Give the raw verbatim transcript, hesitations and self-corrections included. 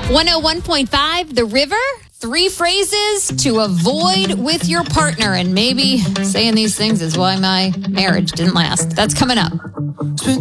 one oh one point five, The River. Three phrases to avoid with your partner. And maybe saying these things is why my marriage didn't last. That's coming up.